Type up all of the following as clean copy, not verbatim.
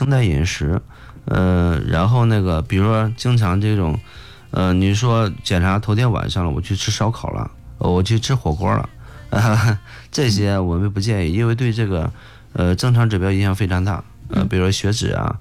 清淡饮食，然后那个比如说经常这种，你说检查头天晚上了，我去吃烧烤了，我去吃火锅了，这些我们不建议，因为对这个正常指标影响非常大，比如说血脂啊，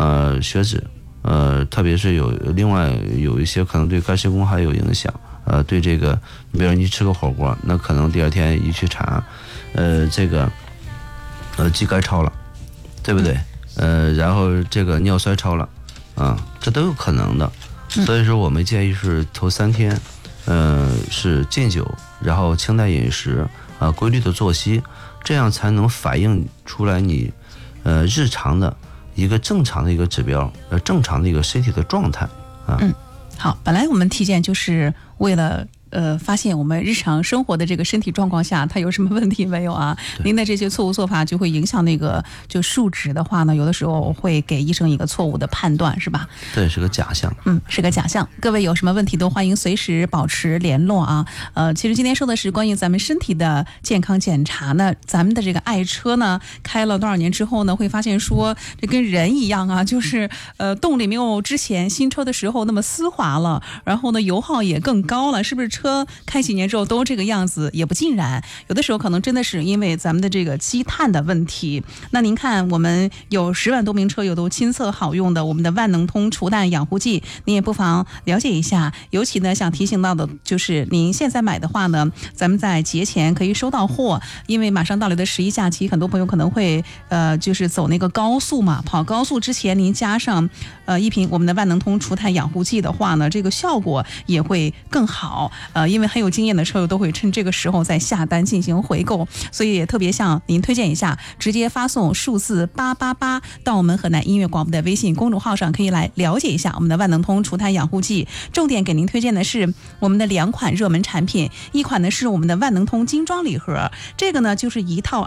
特别是另外有一些可能对肝肾功还有影响，对这个，比如你吃个火锅，那可能第二天一去查，这个肌酐超了，对不对？然后这个尿衰超了，这都有可能的。所以说我们建议是头3天，是禁酒，然后清淡饮食，规律的作息，这样才能反映出来你，日常的一个正常的一个指标，正常的一个身体的状态啊。 好，本来我们体检就是为了发现我们日常生活的这个身体状况下它有什么问题没有啊？您的这些错误做法就会影响那个就数值的话呢，有的时候会给医生一个错误的判断，是吧？ 对，是个假象。 是个假象。各位有什么问题都欢迎随时保持联络啊。其实今天说的是关于咱们身体的健康检查呢，咱们的这个爱车呢开了多少年之后呢，会发现说这跟人一样啊，就是动力没有之前新车的时候那么丝滑了，然后呢油耗也更高了，是不是车开几年之后都这个样子？也不尽然，有的时候可能真的是因为咱们的这个积碳的问题。那您看我们有10万多名车友都亲测好用的我们的万能通除氮养护剂，您也不妨了解一下。尤其呢想提醒到的就是您现在买的话呢，咱们在节前可以收到货，因为马上到来的11假期，很多朋友可能会就是走那个高速嘛，跑高速之前您加上一瓶我们的万能通除碳养护剂的话呢，这个效果也会更好。因为很有经验的车友都会趁这个时候再下单进行回购，所以也特别向您推荐一下，直接发送数字888到我们河南音乐广播的微信公众号上，可以来了解一下我们的万能通除碳养护剂。重点给您推荐的是我们的2款热门产品，一款呢是我们的万能通精装礼盒，这个呢就是一套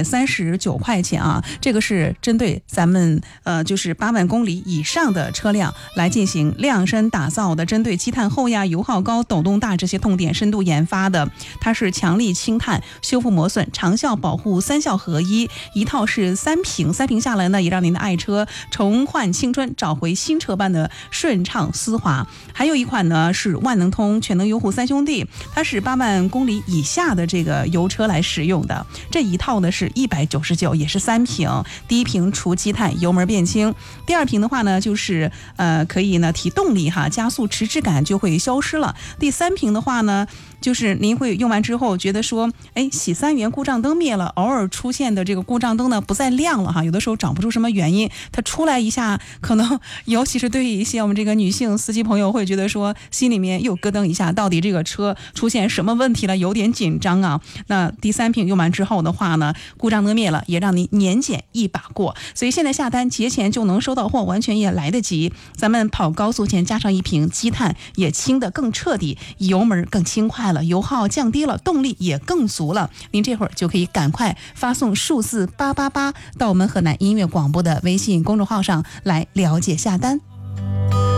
239块钱啊，这个是针对咱们就是8万公里以上的车辆来进行量身打造的，针对积碳厚呀、油耗高、抖动大这些痛点深度研发的，它是强力清碳、修复磨损、长效保护3效合一，一套是3瓶下来呢，也让您的爱车重焕青春，找回新车般的顺畅丝滑。还有一款呢是万能通全能优护3兄弟，它是8万公里以下的这个油车来使用的，这一套呢是199，也是3瓶，第一瓶除积碳，油门变轻，第二瓶的话呢就是可以呢提动力哈，加速迟滞感就会消失了，第3瓶的话呢，就是您会用完之后觉得说，洗3元故障灯灭了，偶尔出现的这个故障灯呢不再亮了哈，有的时候找不出什么原因，它出来一下，可能尤其是对于一些我们这个女性司机朋友会觉得说，心里面又咯噔一下，到底这个车出现什么问题了，有点紧张啊。那第3瓶用完之后的话呢，故障灯灭了，也让您年检一把过，所以现在下单节前就能收到货，完全也来得及。咱们跑高速前加上一瓶，积碳也清得更彻底，油门更轻快了，油耗降低了，动力也更足了。您这会儿就可以赶快发送数字888到我们河南音乐广播的微信公众号上来了解下单。